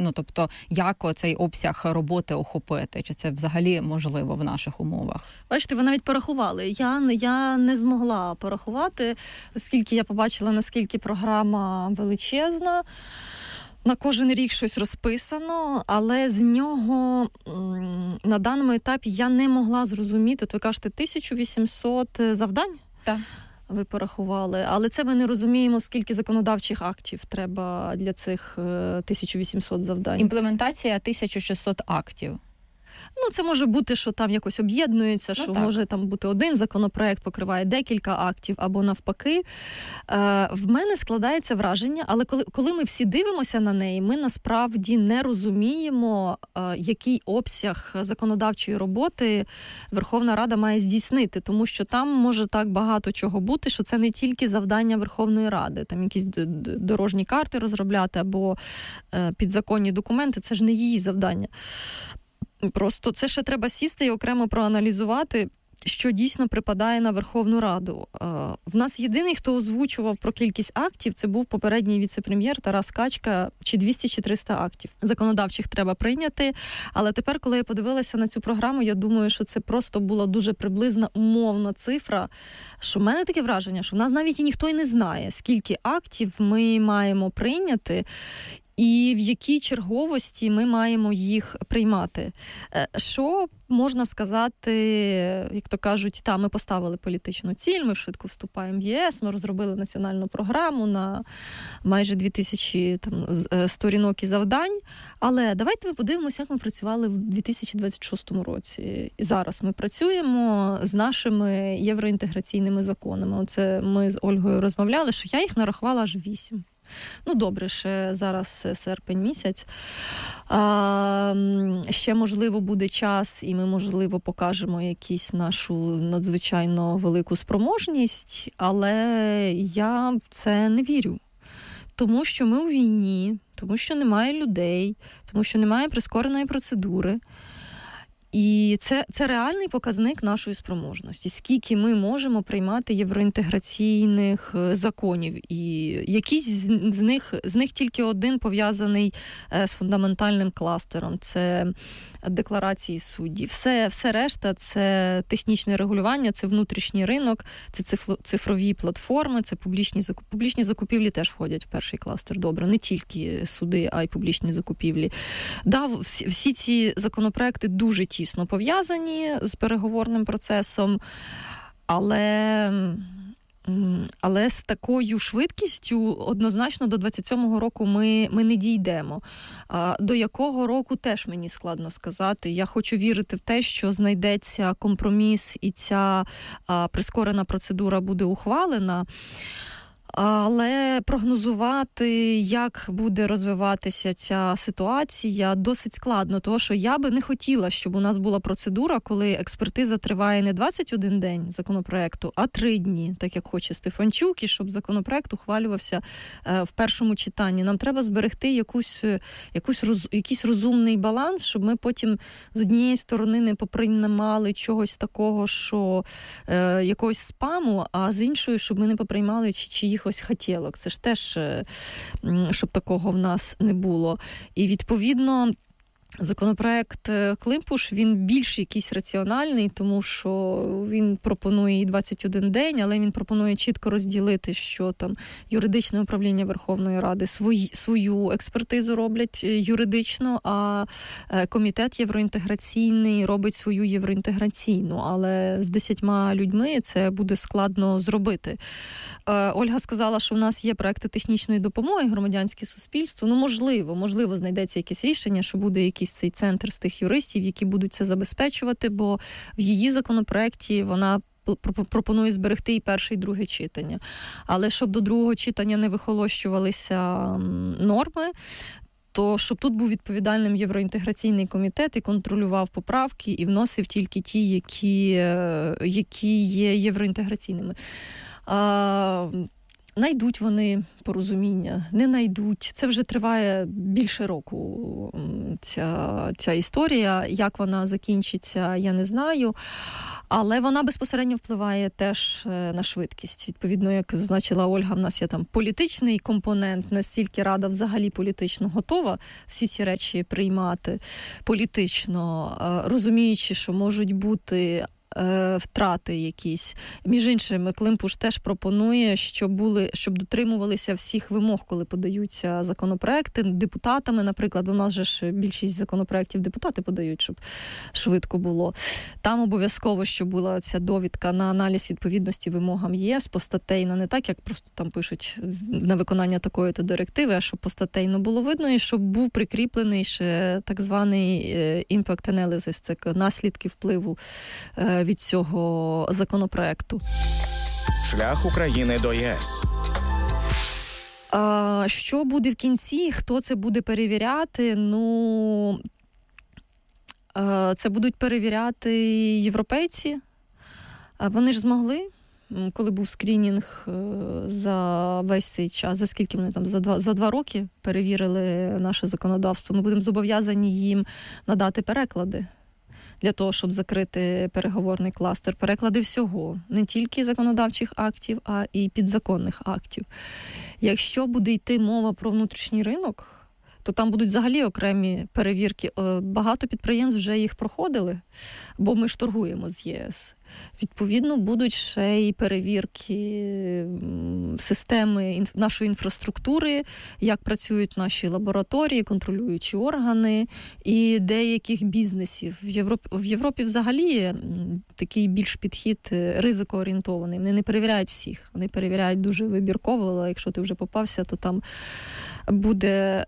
Ну, тобто, як цей обсяг роботи охопити? Чи це взагалі можливо в наших умовах? Бачите, ви навіть порахували. Я не змогла порахувати, оскільки я побачила, наскільки програма величезна. На кожен рік щось розписано, але з нього на даному етапі я не могла зрозуміти. От ви кажете, 1800 завдань? Так. Ви порахували. Але це ми не розуміємо, скільки законодавчих актів треба для цих 1800 завдань. Імплементація 1600 актів. Ну, це може бути, що там якось об'єднується, що може там бути один законопроект, покриває декілька актів, або навпаки. В мене складається враження, але коли ми всі дивимося на неї, ми насправді не розуміємо, який обсяг законодавчої роботи Верховна Рада має здійснити, тому що там може так багато чого бути, що це не тільки завдання Верховної Ради, там якісь дорожні карти розробляти або підзаконні документи, це ж не її завдання. Просто це ще треба сісти і окремо проаналізувати, що дійсно припадає на Верховну Раду. В нас єдиний, хто озвучував про кількість актів, це був попередній віце-прем'єр Тарас Качка, чи 200, чи 300 актів. Законодавчих треба прийняти, але тепер, коли я подивилася на цю програму, я думаю, що це просто була дуже приблизна умовна цифра, що в мене таке враження, що в нас навіть і ніхто й не знає, скільки актів ми маємо прийняти, і в якій черговості ми маємо їх приймати. Що можна сказати, як то кажуть, ми поставили політичну ціль, ми швидко вступаємо в ЄС, ми розробили національну програму на майже 2000 сторінок і завдань. Але давайте ми подивимося, як ми працювали в 2026 році. І зараз ми працюємо з нашими євроінтеграційними законами. Оце ми з Ольгою розмовляли, що я їх нарахувала аж 8. Ну, добре, ще зараз серпень місяць. Ще, можливо, буде час, і ми, можливо, покажемо якусь нашу надзвичайно велику спроможність, але я в це не вірю. Тому що ми у війні, тому що немає людей, тому що немає прискореної процедури. І це реальний показник нашої спроможності. Скільки ми можемо приймати євроінтеграційних законів. І якісь з них тільки один пов'язаний з фундаментальним кластером. Це декларації суддів. Все решта – це технічне регулювання, це внутрішній ринок, це цифрові платформи, це публічні закупівлі теж входять в перший кластер. Добре, не тільки суди, а й публічні закупівлі. Да, всі ці законопроекти дуже тісно пов'язані з переговорним процесом, але з такою швидкістю однозначно до 27-го року ми не дійдемо. До якого року теж мені складно сказати. Я хочу вірити в те, що знайдеться компроміс і ця прискорена процедура буде ухвалена. Але прогнозувати, як буде розвиватися ця ситуація, досить складно, тому що я би не хотіла, щоб у нас була процедура, коли експертиза триває не 21 день законопроекту, а 3 дні, так як хоче Стефанчук, і щоб законопроект ухвалювався в першому читанні. Нам треба зберегти якийсь розумний баланс, щоб ми потім з однієї сторони не поприймали чогось такого, що якогось спаму, а з іншої, щоб ми не поприймали чиїхось хотілок. Це ж теж, щоб такого в нас не було. І, відповідно, законопроект Климпуш, він більш якийсь раціональний, тому що він пропонує і 21 день, але він пропонує чітко розділити, що там юридичне управління Верховної Ради свою експертизу роблять юридично, а комітет євроінтеграційний робить свою євроінтеграційну, але з 10 людьми це буде складно зробити. Ольга сказала, що в нас є проекти технічної допомоги, громадянське суспільство. Ну, можливо, знайдеться якесь рішення, що буде якийсь цей центр з тих юристів, які будуть це забезпечувати, бо в її законопроекті вона пропонує зберегти і перше, і друге читання. Але щоб до другого читання не вихолощувалися норми, то щоб тут був відповідальним євроінтеграційний комітет і контролював поправки, і вносив тільки ті, які є євроінтеграційними. Найдуть вони порозуміння, не найдуть. Це вже триває більше року, ця історія. Як вона закінчиться, я не знаю. Але вона безпосередньо впливає теж на швидкість. Відповідно, як зазначила Ольга, в нас є там політичний компонент, настільки Рада взагалі політично готова всі ці речі приймати політично, розуміючи, що можуть бути втрати якісь. Між іншим, Климпуш теж пропонує, щоб дотримувалися всіх вимог, коли подаються законопроекти депутатами, наприклад, бо в нас же ж більшість законопроектів депутати подають, щоб швидко було. Там обов'язково, щоб була ця довідка на аналіз відповідності вимогам ЄС постатейно, не так, як просто там пишуть на виконання такої-то директиви, а щоб постатейно було видно, і щоб був прикріплений ще так званий impact analysis, це наслідки впливу від цього законопроекту. Шлях України до єС. Що буде в кінці? Хто це буде перевіряти? Ну, це будуть перевіряти європейці. Вони ж змогли, коли був скринінг за весь цей час, за скільки вони там, за 2 роки перевірили наше законодавство. Ми будемо зобов'язані їм надати переклади для того, щоб закрити переговорний кластер. Переклади всього, не тільки законодавчих актів, а і підзаконних актів. Якщо буде йти мова про внутрішній ринок, то там будуть взагалі окремі перевірки. Багато підприємств вже їх проходили, бо ми ж торгуємо з ЄС. Відповідно, будуть ще й перевірки системи нашої інфраструктури, як працюють наші лабораторії, контролюючі органи і деяких бізнесів. В Європі взагалі такий більш підхід ризикоорієнтований. Вони не перевіряють всіх, вони перевіряють дуже вибірково, але якщо ти вже попався, то там буде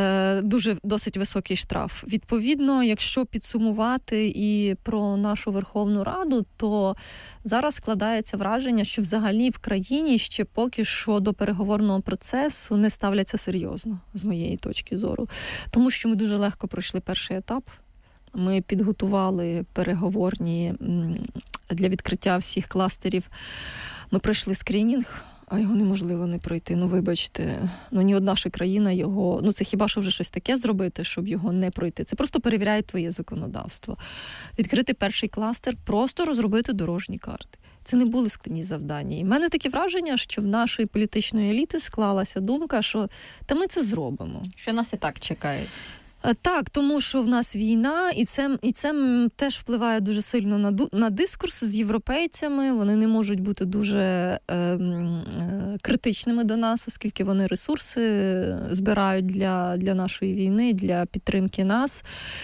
досить високий штраф. Відповідно, якщо підсумувати і про нашу Верховну Раду, то зараз складається враження, що взагалі в країні ще поки що до переговорного процесу не ставляться серйозно, з моєї точки зору. Тому що ми дуже легко пройшли перший етап. Ми підготували переговорні для відкриття всіх кластерів. Ми пройшли скринінг, а його неможливо не пройти. Ну, вибачте, ні одна ж країна його... це хіба що вже щось таке зробити, щоб його не пройти. Це просто перевіряють твоє законодавство. Відкрити перший кластер, просто розробити дорожні карти. Це не були складні завдання. І в мене таке враження, що в нашої політичної еліти склалася думка, що ми це зробимо. Що нас і так чекають. Так, тому що в нас війна, і це теж впливає дуже сильно на дискурс з європейцями. Вони не можуть бути дуже критичними до нас, оскільки вони ресурси збирають для нашої війни, для підтримки нас.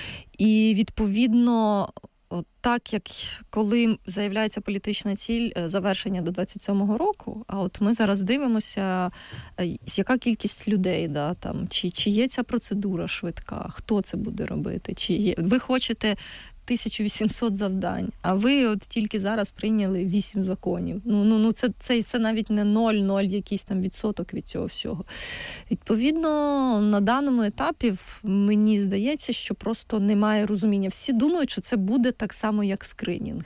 І, відповідно, так, як коли заявляється політична ціль завершення до 27-го року, а от ми зараз дивимося, яка кількість людей, чи є ця процедура швидка, хто це буде робити, чи є. Ви хочете 1800 завдань, а ви от тільки зараз прийняли 8 законів. Це навіть не 0,0 якийсь там відсоток від цього всього. Відповідно, на даному етапі мені здається, що просто немає розуміння. Всі думають, що це буде так само, як скринінг.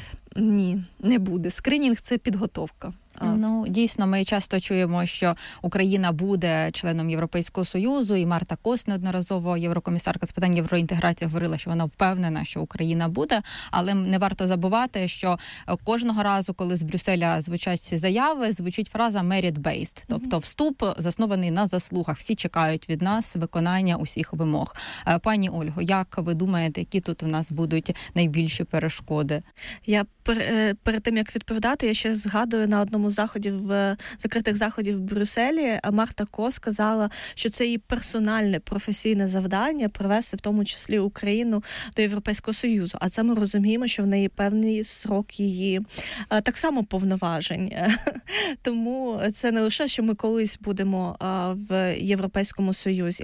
Ні, не буде. Скринінг – це підготовка. Дійсно, ми часто чуємо, що Україна буде членом Європейського Союзу, і Марта Кос, неодноразово єврокомісарка з питань євроінтеграції, говорила, що вона впевнена, що Україна буде, але не варто забувати, що кожного разу, коли з Брюсселя звучать ці заяви, звучить фраза merit-based, тобто вступ заснований на заслугах. Всі чекають від нас виконання усіх вимог. Пані Ольго, як ви думаєте, які тут у нас будуть найбільші перешкоди? Я перед тим, як відповідати, я ще згадую на одному з закритих заходів в Брюсселі Марта Кос сказала, що це її персональне професійне завдання привести в тому числі Україну до Європейського Союзу. А це ми розуміємо, що в неї певний срок її так само повноважень. Тому це не лише, що ми колись будемо в Європейському Союзі.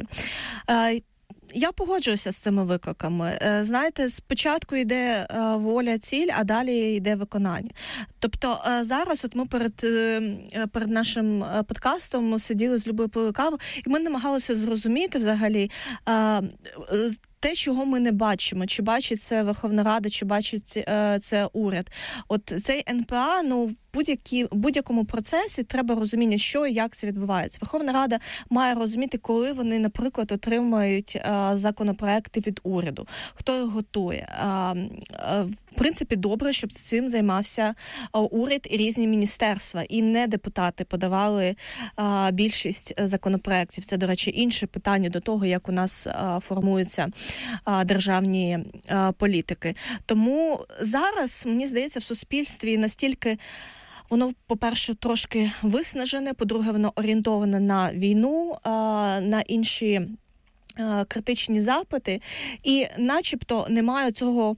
Я погоджуюся з цими викликами. Знаєте, спочатку йде воля, ціль, а далі йде виконання. Тобто зараз от ми перед нашим подкастом сиділи з Любою пили каву, і ми намагалися зрозуміти взагалі те, чого ми не бачимо, чи бачить це Верховна Рада, чи бачить це уряд. От цей НПА, в будь-якому процесі треба розуміння, що і як це відбувається. Верховна Рада має розуміти, коли вони, наприклад, отримають законопроекти від уряду, хто їх готує. В принципі, добре, щоб цим займався уряд і різні міністерства, і не депутати подавали більшість законопроєктів. Це, до речі, інше питання до того, як у нас формуються державні політики. Тому зараз, мені здається, в суспільстві настільки воно, по-перше, трошки виснажене, по-друге, воно орієнтоване на війну, на інші критичні запити, і начебто немає цього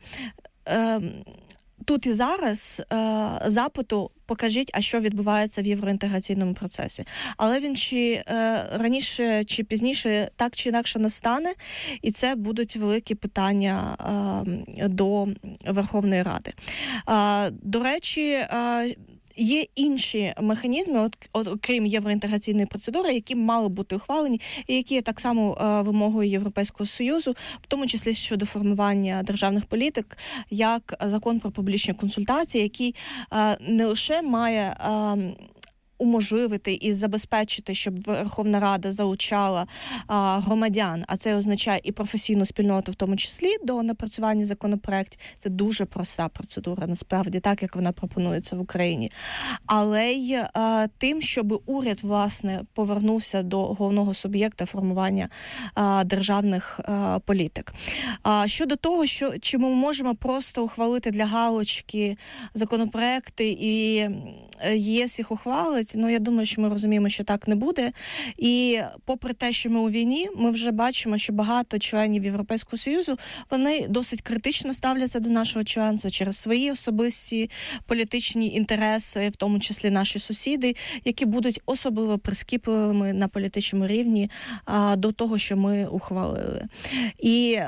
тут і зараз запиту «покажіть, а що відбувається в євроінтеграційному процесі». Але він чи раніше, чи пізніше так чи інакше настане, і це будуть великі питання до Верховної Ради. До речі, є інші механізми, окрім євроінтеграційної процедури, які мали бути ухвалені, і які є так само вимогою Європейського Союзу, в тому числі щодо формування державних політик, як закон про публічні консультації, який не лише має уможливити і забезпечити, щоб Верховна Рада залучала громадян, а це означає і професійну спільноту в тому числі до напрацювання законопроєктів. Це дуже проста процедура, насправді, так, як вона пропонується в Україні. Але й тим, щоб уряд, власне, повернувся до головного суб'єкта формування державних політик. Щодо того, чи ми можемо просто ухвалити для галочки законопроекти і ЄС їх ухвалить, я думаю, що ми розуміємо, що так не буде. І попри те, що ми у війні, ми вже бачимо, що багато членів Європейського Союзу, вони досить критично ставляться до нашого членства через свої особисті політичні інтереси, в тому числі наші сусіди, які будуть особливо прискіпливими на політичному рівні до того, що ми ухвалили. І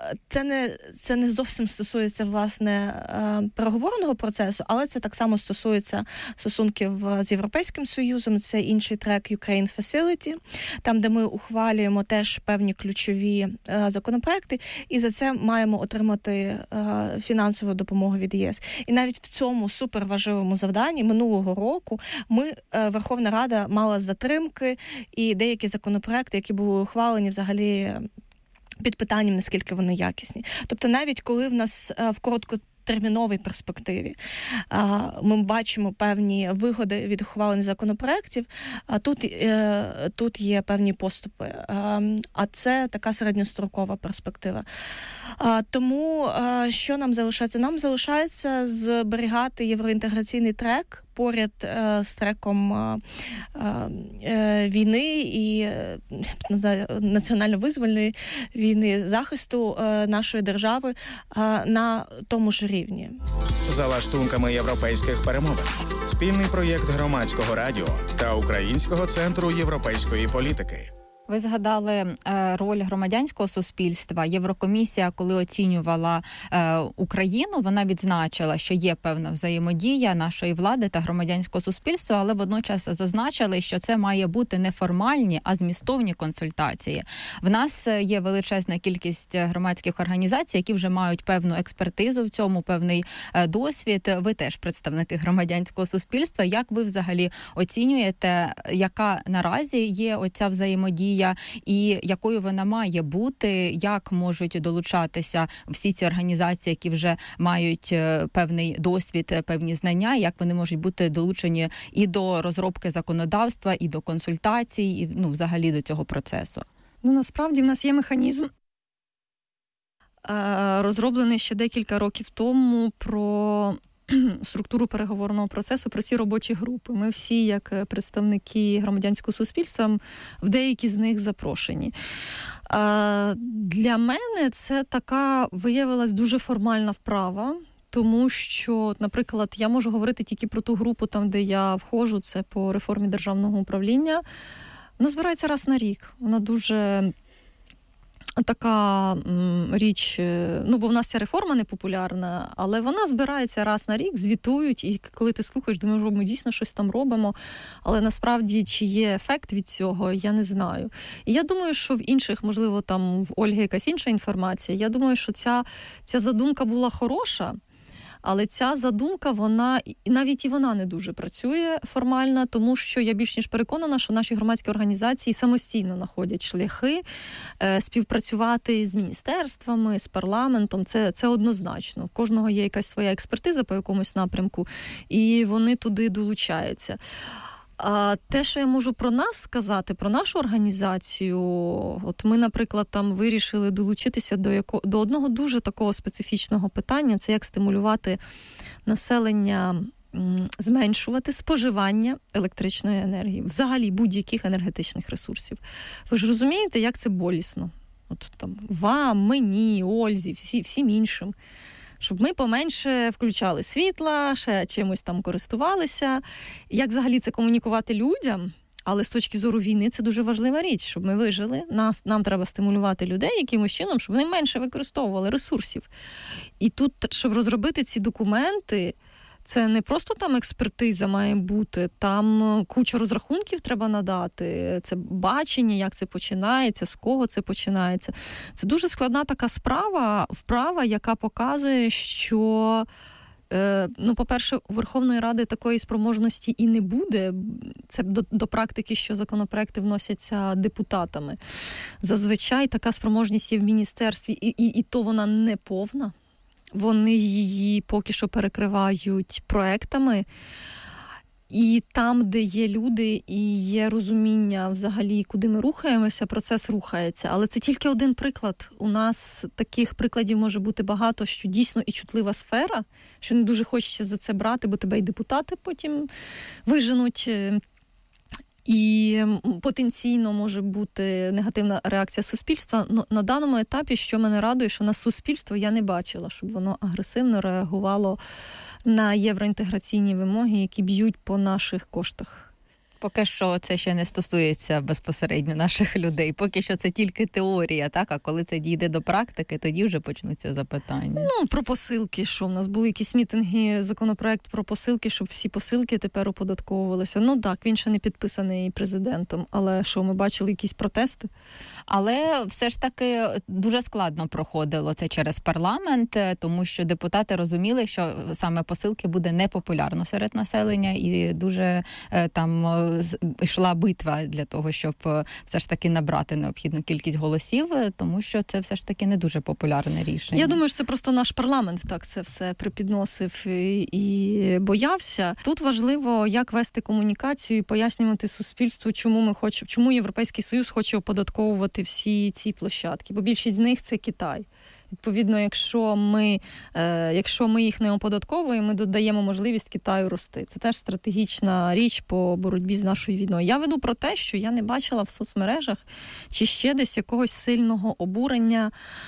це не зовсім стосується, власне, переговорного процесу, але це так само стосується стосунків з Європейським Союзом, це інший трек Ukraine Facility, там, де ми ухвалюємо теж певні ключові законопроекти, і за це маємо отримати фінансову допомогу від ЄС. І навіть в цьому суперважливому завданні минулого року Верховна Рада мала затримки, і деякі законопроекти, які були ухвалені, взагалі під питанням, наскільки вони якісні. Тобто навіть коли в нас в короткотерміновій перспективі ми бачимо певні вигоди від ухвалених законопроєктів, тут є певні поступи. А це така середньострокова перспектива. Тому що нам залишається? Нам залишається зберігати євроінтеграційний трек поряд з треком війни і національно-визвольної війни, захисту нашої держави на тому ж рівні. За лаштунками європейських перемовин. Спільний проєкт Громадського радіо та Українського центру європейської політики. Ви згадали роль громадянського суспільства. Єврокомісія, коли оцінювала Україну, вона відзначила, що є певна взаємодія нашої влади та громадянського суспільства, але водночас зазначили, що це має бути не формальні, а змістовні консультації. В нас є величезна кількість громадських організацій, які вже мають певну експертизу в цьому, певний досвід. Ви теж представники громадянського суспільства. Як ви взагалі оцінюєте, яка наразі є оця взаємодія і якою вона має бути, як можуть долучатися всі ці організації, які вже мають певний досвід, певні знання, як вони можуть бути долучені і до розробки законодавства, і до консультацій, і взагалі до цього процесу? Насправді в нас є механізм, розроблений ще декілька років тому, про структуру переговорного процесу, про ці робочі групи. Ми всі, як представники громадянського суспільства, в деякі з них запрошені. Для мене це така виявилась дуже формальна вправа, тому що, наприклад, я можу говорити тільки про ту групу, там, де я входжу, це по реформі державного управління. Вона збирається раз на рік. Вона дуже така річ, бо в нас ця реформа не популярна, але вона збирається раз на рік, звітують, і коли ти слухаєш, думаєш, ми дійсно щось там робимо, але насправді, чи є ефект від цього, я не знаю. І я думаю, що в інших, можливо, там в Ольги якась інша інформація, я думаю, що ця задумка була хороша, але ця задумка, навіть і вона не дуже працює формально, тому що я більш ніж переконана, що наші громадські організації самостійно знаходять шляхи співпрацювати з міністерствами, з парламентом. Це однозначно. В кожного є якась своя експертиза по якомусь напрямку, і вони туди долучаються. А те, що я можу про нас сказати, про нашу організацію, от ми, наприклад, там вирішили долучитися до одного дуже такого специфічного питання, це як стимулювати населення, зменшувати споживання електричної енергії, взагалі будь-яких енергетичних ресурсів. Ви ж розумієте, як це болісно? От там вам, мені, Ользі, всім іншим. Щоб ми поменше включали світла, ще чимось там користувалися. Як взагалі це комунікувати людям? Але з точки зору війни це дуже важлива річ, щоб ми вижили. Нам треба стимулювати людей якимось чином, щоб вони менше використовували ресурсів. І тут, щоб розробити ці документи, це не просто там експертиза має бути, там куча розрахунків треба надати, це бачення, як це починається, з кого це починається. Це дуже складна така вправа, яка показує, що, по-перше, у Верховної Ради такої спроможності і не буде. Це до практики, що законопроекти вносяться депутатами. Зазвичай така спроможність є в міністерстві, і то вона не повна. Вони її поки що перекривають проектами. І там, де є люди і є розуміння взагалі, куди ми рухаємося, процес рухається. Але це тільки один приклад. У нас таких прикладів може бути багато, що дійсно і чутлива сфера, що не дуже хочеться за це брати, бо тебе і депутати потім виженуть. І потенційно може бути негативна реакція суспільства. На даному етапі, що мене радує, що на суспільство я не бачила, щоб воно агресивно реагувало на євроінтеграційні вимоги, які б'ють по наших коштах. Поки що це ще не стосується безпосередньо наших людей. Поки що це тільки теорія, так? А коли це дійде до практики, тоді вже почнуться запитання. Про посилки, що в нас були якісь мітинги, законопроект про посилки, щоб всі посилки тепер оподатковувалися. Так, він ще не підписаний президентом, але що, ми бачили якісь протести? Але все ж таки дуже складно проходило це через парламент, тому що депутати розуміли, що саме посилки буде непопулярно серед населення, і дуже там йшла битва для того, щоб все ж таки набрати необхідну кількість голосів, тому що це все ж таки не дуже популярне рішення. Я думаю, що це просто наш парламент так це все припідносив і боявся. Тут важливо, як вести комунікацію і пояснювати суспільству, чому Європейський Союз хоче оподатковувати всі ці площадки, бо більшість з них це Китай. Відповідно, якщо ми їх не оподатковуємо, ми додаємо можливість Китаю рости. Це теж стратегічна річ по боротьбі з нашою війною. Я веду про те, що я не бачила в соцмережах чи ще десь якогось сильного обурення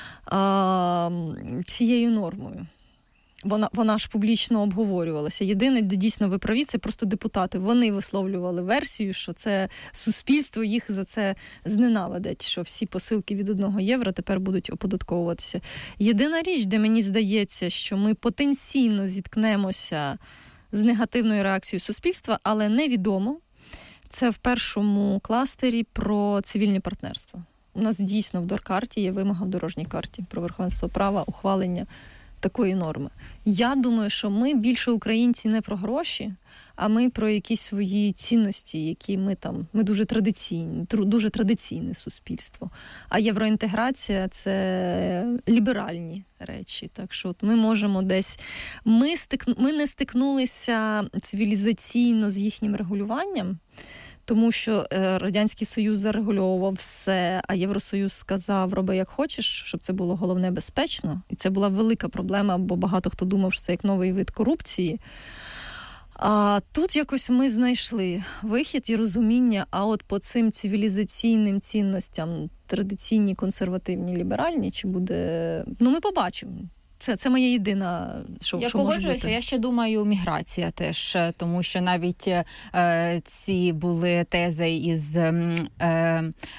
цією нормою. Вона ж публічно обговорювалася. Єдине, де дійсно ви праві, це просто депутати. Вони висловлювали версію, що це суспільство їх за це зненавидить, що всі посилки від 1 євро тепер будуть оподатковуватися. Єдина річ, де мені здається, що ми потенційно зіткнемося з негативною реакцією суспільства, але невідомо, це в першому кластері про цивільні партнерства. У нас дійсно в Доркарті є вимога в дорожній карті про верховенство права, ухвалення такої норми. Я думаю, що ми більше українці не про гроші, а ми про якісь свої цінності, які ми дуже традиційне суспільство. А євроінтеграція – це ліберальні речі. Так що ми можемо десь... Ми не стикнулися цивілізаційно з їхнім регулюванням, тому що Радянський Союз зарегульовував все, а Євросоюз сказав, роби як хочеш, щоб це було головне безпечно. І це була велика проблема, бо багато хто думав, що це як новий вид корупції. А тут якось ми знайшли вихід і розуміння, а от по цим цивілізаційним цінностям, традиційні, консервативні, ліберальні, чи буде... ми побачимо. Це моя єдина, що може бути. Я погоджуюся, я ще думаю, міграція теж, тому що навіть ці були тези із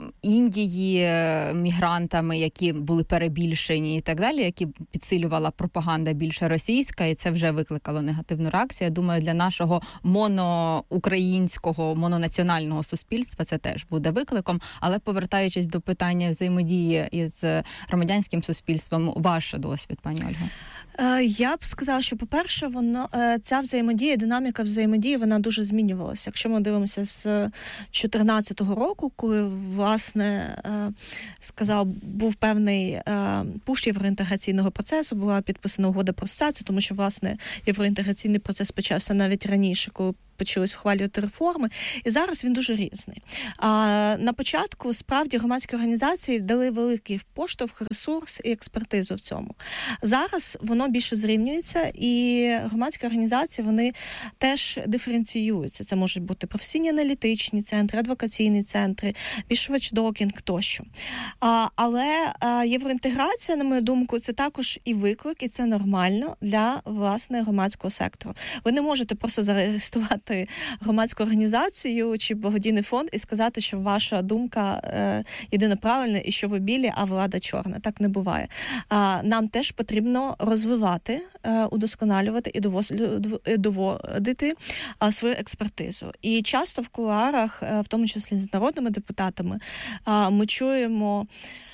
Індії мігрантами, які були перебільшені і так далі, які підсилювала пропаганда більше російська, і це вже викликало негативну реакцію. Я думаю, для нашого моноукраїнського, мононаціонального суспільства це теж буде викликом. Але повертаючись до питання взаємодії із громадянським суспільством, ваш досвід, пані Ольго? Я б сказала, що, по-перше, ця взаємодія, динаміка взаємодії, вона дуже змінювалася. Якщо ми дивимося з 2014 року, коли, власне, був певний пуш євроінтеграційного процесу, була підписана угода про асоціацію, тому що, власне, євроінтеграційний процес почався навіть раніше, коли почались ухвалювати реформи, і зараз він дуже різний. На початку, справді, громадські організації дали великий поштовх, ресурс і експертизу в цьому. Зараз воно більше зрівнюється, і громадські організації, вони теж диференціюються. Це можуть бути професійні аналітичні центри, адвокаційні центри, більш watchdoging тощо. Але євроінтеграція, на мою думку, це також і виклик, і це нормально для, власне, громадського сектору. Ви не можете просто зареєструвати громадську організацію чи благодійний фонд і сказати, що ваша думка єдино правильна і що ви білі, а влада чорна. Так не буває. Нам теж потрібно розвивати, удосконалювати і доводити свою експертизу. І часто в кулуарах, в тому числі з народними депутатами, ми чуємо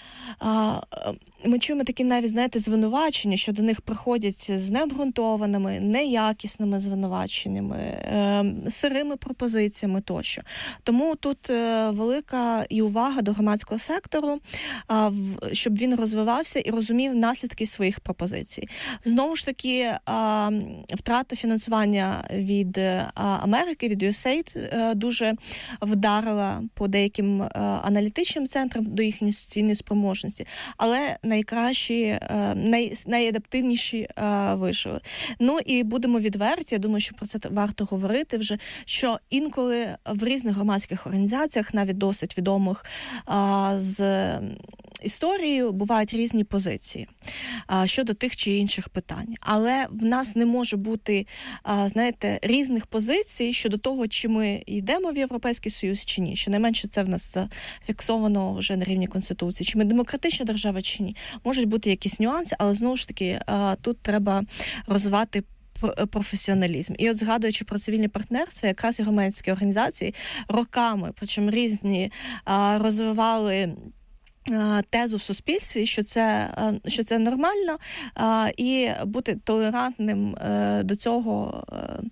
такі навіть, знаєте, звинувачення, що до них приходять з необґрунтованими, неякісними звинуваченнями, сирими пропозиціями тощо. Тому тут велика і увага до громадського сектору, щоб він розвивався і розумів наслідки своїх пропозицій. Знову ж таки, втрата фінансування від Америки, від USAID дуже вдарила по деяким аналітичним центрам до їхньої інституційної спроможності. Але найкращі, найадаптивніші вижили. Ну і будемо відверті, я думаю, що про це варто говорити вже, що інколи в різних громадських організаціях, навіть досить відомих з історією, бувають різні позиції щодо тих чи інших питань. Але в нас не може бути, знаєте, різних позицій щодо того, чи ми йдемо в Європейський Союз чи ні. Щонайменше це в нас зафіксовано вже на рівні Конституції. Чи ми демократична держава чи ні. Можуть бути якісь нюанси, але знову ж таки тут треба розвивати професіоналізм. І от згадуючи про цивільне партнерство, якраз і громадські організації роками, причому різні, розвивали тезу в суспільстві, що це нормально, і бути толерантним до цього.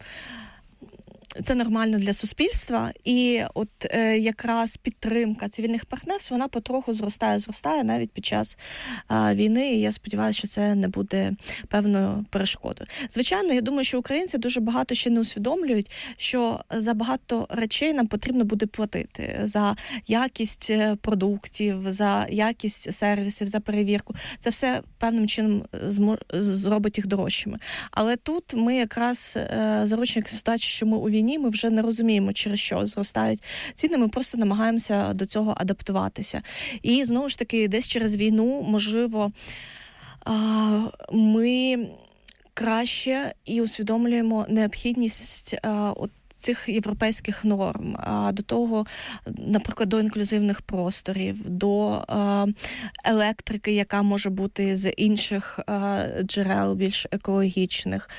Це нормально для суспільства, і от якраз підтримка цивільних партнерств, вона потроху зростає навіть під час війни, і я сподіваюся, що це не буде певною перешкодою. Звичайно, я думаю, що українці дуже багато ще не усвідомлюють, що за багато речей нам потрібно буде платити. За якість продуктів, за якість сервісів, за перевірку. Це все певним чином зробить їх дорожчими. Але тут ми якраз заручники ситуації, що ми у війні, ми вже не розуміємо, через що зростають ціни, ми просто намагаємося до цього адаптуватися. І, знову ж таки, десь через війну, можливо, ми краще і усвідомлюємо необхідність цих європейських норм, до того, наприклад, до інклюзивних просторів, до електрики, яка може бути з інших джерел, більш екологічних,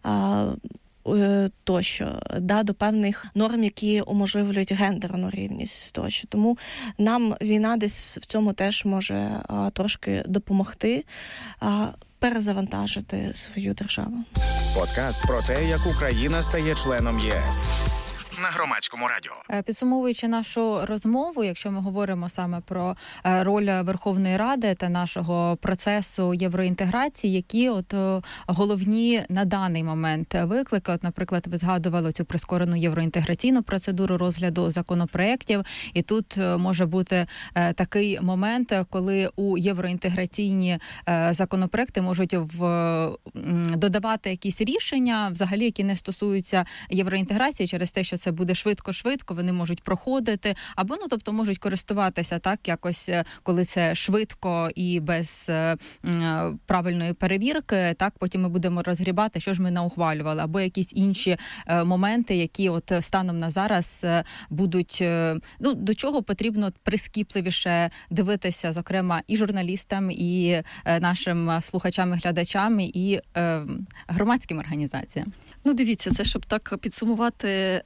тощо, до певних норм, які уможливлюють гендерну рівність тощо. Тому нам війна десь в цьому теж може трошки допомогти перезавантажити свою державу. Подкаст про те, як Україна стає членом ЄС. На Громадському радіо. Підсумовуючи нашу розмову, якщо ми говоримо саме про роль Верховної Ради та нашого процесу євроінтеграції, які головні на даний момент виклики? Наприклад, ви згадували цю прискорену євроінтеграційну процедуру розгляду законопроєктів, і тут може бути такий момент, коли у євроінтеграційні законопроєкти можуть додавати якісь рішення, взагалі, які не стосуються євроінтеграції, через те, що це буде швидко-швидко, вони можуть проходити, або, тобто, можуть користуватися так якось, коли це швидко і без правильної перевірки, так, потім ми будемо розгрібати, що ж ми наухвалювали, або якісь інші моменти, які от станом на зараз будуть, до чого потрібно прискіпливіше дивитися, зокрема, і журналістам, і нашим слухачам і глядачам, і громадським організаціям. Дивіться, це щоб так підсумувати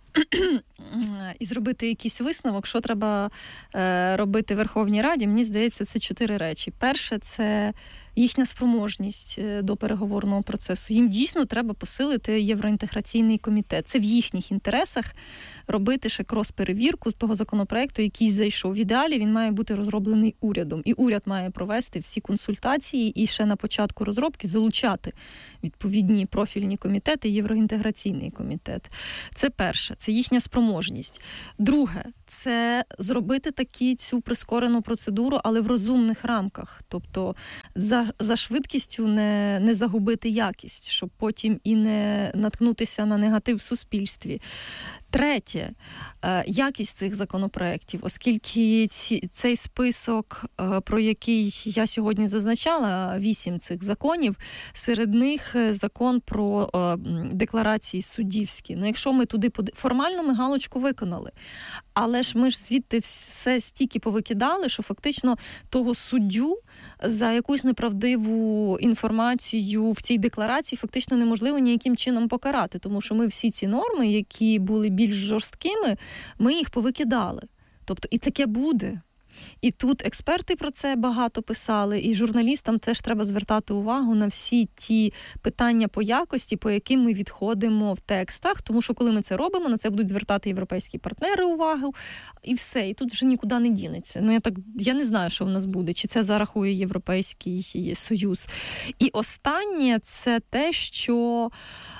і зробити якийсь висновок, що треба робити Верховній Раді, мені здається, це 4 речі. Перше, це їхня спроможність до переговорного процесу. Їм дійсно треба посилити євроінтеграційний комітет. Це в їхніх інтересах робити ще крос-перевірку з того законопроекту, який зайшов. В ідеалі він має бути розроблений урядом. І уряд має провести всі консультації і ще на початку розробки залучати відповідні профільні комітети, євроінтеграційний комітет. Це перше, це їхня спроможність. Друге, це зробити цю прискорену процедуру, але в розумних рамках. Тобто за швидкістю не загубити якість, щоб потім і не наткнутися на негатив в суспільстві. Третє, якість цих законопроєктів, оскільки цей список, про який я сьогодні зазначала, 8 цих законів, серед них закон про декларації суддівські. Якщо ми туди формально ми галочку виконали, але ж ми звідти все стільки повикидали, що фактично того суддю за якусь неправдиву інформацію в цій декларації фактично неможливо ніяким чином покарати, тому що ми всі ці норми, які були більш жорсткими, ми їх повикидали. Тобто і таке буде. І тут експерти про це багато писали, і журналістам теж треба звертати увагу на всі ті питання по якості, по яким ми відходимо в текстах, тому що коли ми це робимо, на це будуть звертати європейські партнери увагу, і все, і тут вже нікуди не дінеться. Я не знаю, що в нас буде, чи це зарахує Європейський Союз. І останнє – це те, що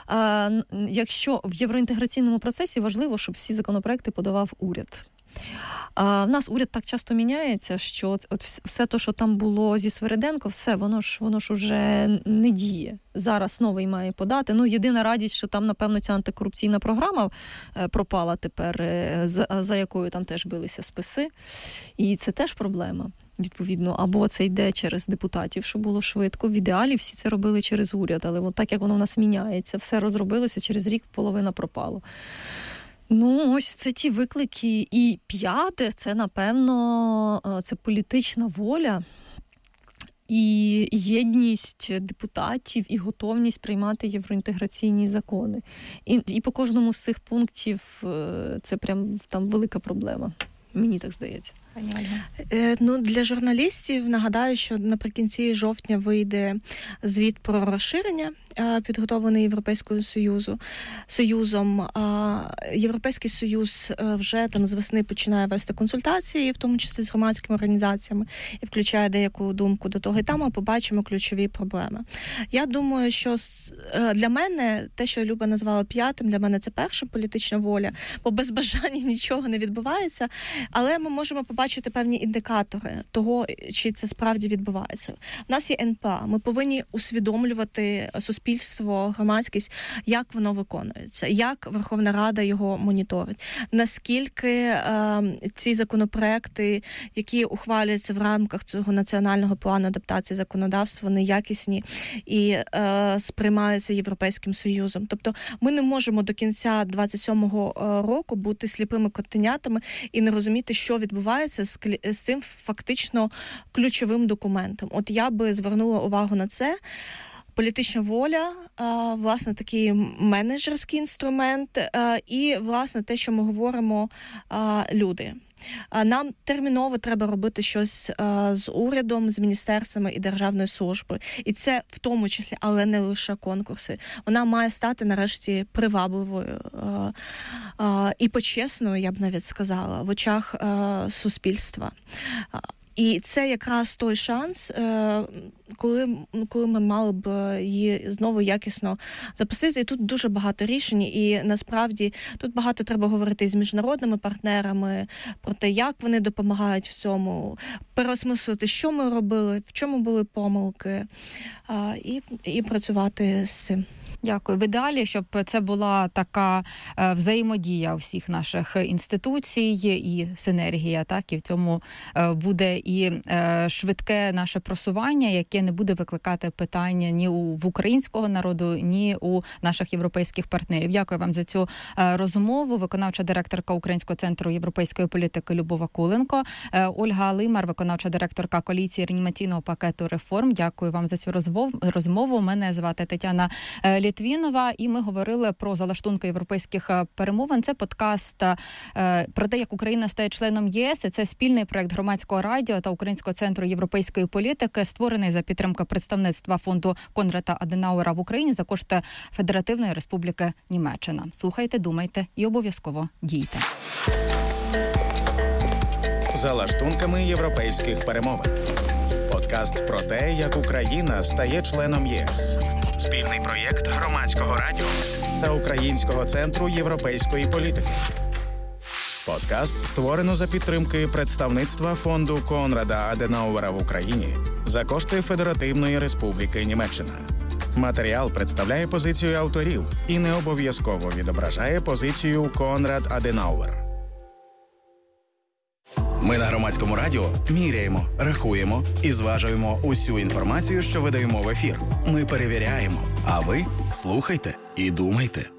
якщо в євроінтеграційному процесі важливо, щоб всі законопроекти подавав уряд. В нас уряд так часто міняється, що все те, що там було зі Свериденко, все, воно ж уже не діє. Зараз новий має подати. Єдина радість, що там, напевно, ця антикорупційна програма пропала тепер, за якою там теж билися списи. І це теж проблема. Відповідно, або це йде через депутатів, що було швидко. В ідеалі всі це робили через уряд, але так, як воно в нас міняється, все розробилося, через рік половина пропало. Ось це ті виклики. І п'яте, це, напевно, це політична воля і єдність депутатів, і готовність приймати євроінтеграційні закони. І по кожному з цих пунктів це прям там велика проблема. Мені так здається. Для журналістів нагадаю, що наприкінці жовтня вийде звіт про розширення, підготовлений Європейським Союзом. Європейський Союз вже там з весни починає вести консультації, в тому числі з громадськими організаціями, і включає деяку думку до того. І там ми побачимо ключові проблеми. Я думаю, що для мене те, що Люба назвала п'ятим, для мене це перша політична воля, бо без бажання нічого не відбувається, але ми можемо побачити певні індикатори того, чи це справді відбувається. У нас є НПА, ми повинні усвідомлювати суспільство, громадськість, як воно виконується, як Верховна Рада його моніторить, наскільки ці законопроекти, які ухвалюються в рамках цього національного плану адаптації законодавства, вони якісні і сприймаються Європейським Союзом. Тобто ми не можемо до кінця 27-го року бути сліпими котенятами і не розуміти, що відбувається з цим фактично ключовим документом. От я би звернула увагу на це. Політична воля, власне, такий менеджерський інструмент і, власне, те, що ми говоримо, люди. Нам терміново треба робити щось з урядом, з міністерствами і державною службою. І це в тому числі, але не лише конкурси. Вона має стати, нарешті, привабливою і почесною, я б навіть сказала, в очах суспільства. І це якраз той шанс, коли ми мали б її знову якісно запустити. І тут дуже багато рішень, і насправді тут багато треба говорити з міжнародними партнерами про те, як вони допомагають в цьому, переосмислити, що ми робили, в чому були помилки, і працювати з цим. Дякую. В ідеалі, щоб це була така взаємодія всіх наших інституцій і синергія, так, і в цьому буде і швидке наше просування, яке не буде викликати питання ні в українського народу, ні у наших європейських партнерів. Дякую вам за цю розмову. Виконавча директорка Українського центру європейської політики Любов Акуленко, Ольга Лимар, виконавча директорка коаліції реанімаційного пакету реформ. Дякую вам за цю розмову. Мене звати Тетяна Літвінова, і ми говорили про залаштунки європейських перемовин. Це подкаст про те, як Україна стає членом ЄС. Це спільний проект Громадського радіо та Українського центру європейської політики, створений за підтримки представництва фонду Конрада Аденауера в Україні за кошти Федеративної Республіки Німеччина. Слухайте, думайте і обов'язково дійте. За лаштунками європейських перемовин. Подкаст про те, як Україна стає членом ЄС. Спільний проєкт Громадського радіо та Українського центру європейської політики. Подкаст створено за підтримки представництва фонду Конрада Аденауера в Україні за кошти Федеративної Республіки Німеччина. Матеріал представляє позицію авторів і не обов'язково відображає позицію Конрад Аденауер. Ми на Громадському радіо міряємо, рахуємо і зважуємо усю інформацію, що видаємо в ефір. Ми перевіряємо, а ви слухайте і думайте.